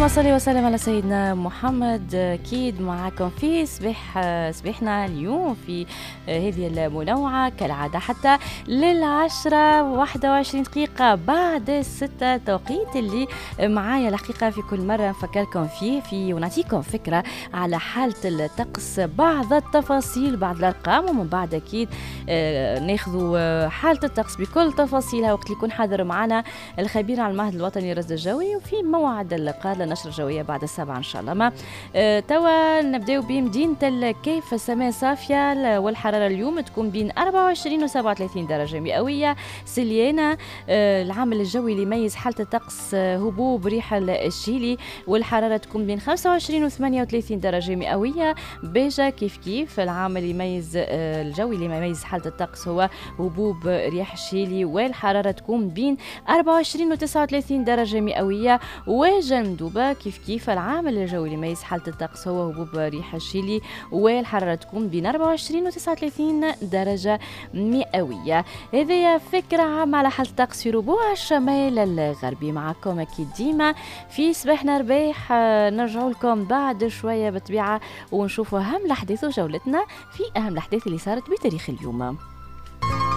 اللهم صل وسلم على سيدنا محمد. أكيد معكم في صبيحنا اليوم في هذه المنوعة كالعادة حتى للعشرة 21 دقيقة بعد 6 توقيت اللي معايا الحقيقة في كل مرة نفكركم فيه ونعطيكم فكرة على حالة الطقس، بعض التفاصيل بعض الأرقام، ومن بعد أكيد ناخذوا حالة الطقس بكل تفاصيلها وقت اللي يكون حاضر معنا الخبير على المعهد الوطني للرصد الجوي، وفي موعد اللقاء للنشرة الجوية بعد 7 إن شاء الله. ما توا نبداو بمدينة الكيف. السماء صافية والحرارة اليوم تكون بين 24 و 37 درجة مئوية. سليانة العامل الجوي اللي يميز حالة الطقس هبوب ريح الشيلي والحرارة تكون بين 25 و 38 درجة مئوية. بيجا كيف العامل اللي يميز الجوي اللي يميز حالة الطقس هو هبوب ريح الشيلي والحرارة تكون بين 24 و 39 درجة مئوية. وجندوبة كيف العامل الجوي اللي يميز حالة الطقس هو هبوب ريح الشيلي والحرارة تكون بين 24 و 39 درجة مئوية. هذه فكرة عامة على حالة الطقس في ربوع الشمال الغربي. معكم أكيد ديما في صباحنا ربيح. نرجع لكم بعد شوية بطبيعة ونشوفوا أهم الأحداث وجولتنا في أهم الأحداث اللي صارت بتاريخ اليوم.